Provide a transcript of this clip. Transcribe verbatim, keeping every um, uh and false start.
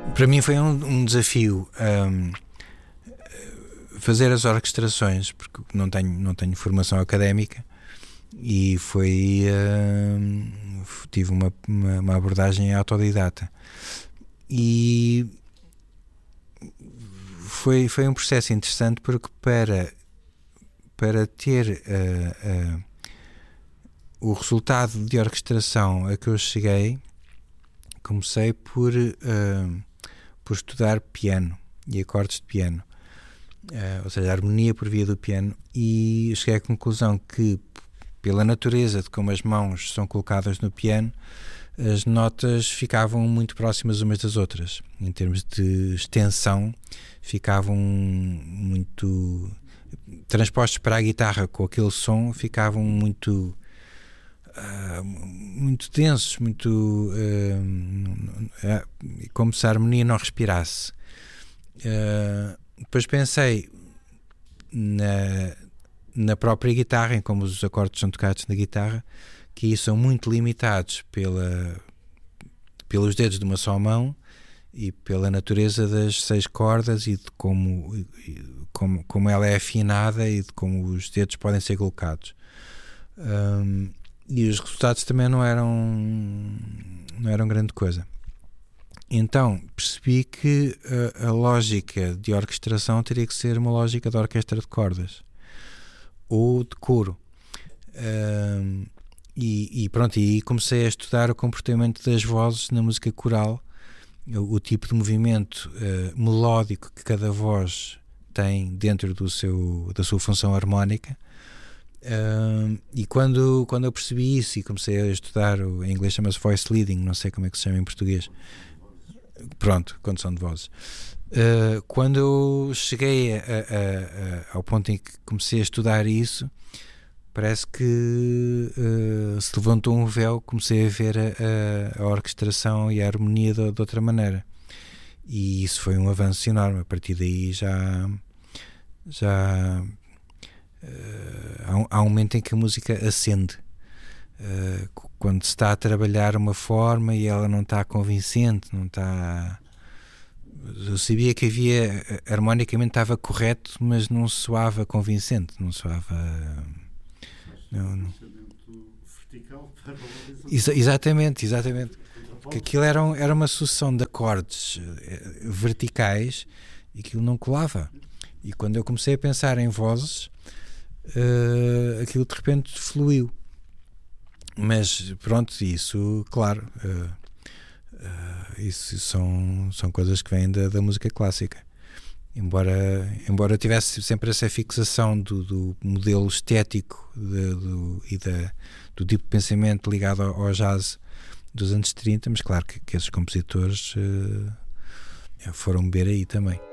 Para mim foi um, um desafio um, fazer as orquestrações, porque não tenho, não tenho formação académica, e foi um, tive uma, uma, uma abordagem autodidata. E foi, foi um processo interessante, porque para, para ter uh, uh, o resultado de orquestração a que eu cheguei, comecei por, uh, por estudar piano e acordes de piano, uh, ou seja, a harmonia por via do piano, e cheguei à conclusão que, pela natureza de como as mãos são colocadas no piano, as notas ficavam muito próximas umas das outras. Em termos de extensão, ficavam muito transpostos para a guitarra com aquele som, ficavam muito Uh, muito densos, muito uh, uh, como se a harmonia não respirasse. Uh, depois pensei na, na própria guitarra, em como os acordes são tocados na guitarra, que são muito limitados pela, pelos dedos de uma só mão e pela natureza das seis cordas e de como, como, como ela é afinada e de como os dedos podem ser colocados. Um, e os resultados também não eram não eram grande coisa. Então percebi que a, a lógica de orquestração teria que ser uma lógica de orquestra de cordas ou de coro. Um, e, e pronto, e comecei a estudar o comportamento das vozes na música coral, o, o tipo de movimento uh, melódico que cada voz tem dentro do seu, da sua função harmónica. Uh, e quando, quando eu percebi isso e comecei a estudar, o, em inglês chama-se voice leading, não sei como é que se chama em português, pronto, condução de vozes, uh, quando eu cheguei a, a, a, ao ponto em que comecei a estudar isso, parece que uh, se levantou um véu, comecei a ver a, a, a orquestração e a harmonia de, de outra maneira, e isso foi um avanço enorme. A partir daí já já Uh, há, um, há um momento em que a música acende, uh, quando se está a trabalhar uma forma e ela não está convincente, não está. Eu sabia que havia, harmonicamente estava correto, mas não soava convincente, não soava. Não, não. Exa- exatamente, exatamente. Porque aquilo era, um, era uma sucessão de acordes verticais e aquilo não colava. E quando eu comecei a pensar em vozes, Uh, aquilo de repente fluiu. Mas pronto, isso, claro, uh, uh, isso são, são coisas que vêm da, da música clássica. Embora, embora eu tivesse sempre essa fixação do, do modelo estético de, do, e da, do tipo de pensamento ligado ao, ao jazz dos anos trinta, mas claro que, que esses compositores uh, foram beber aí também.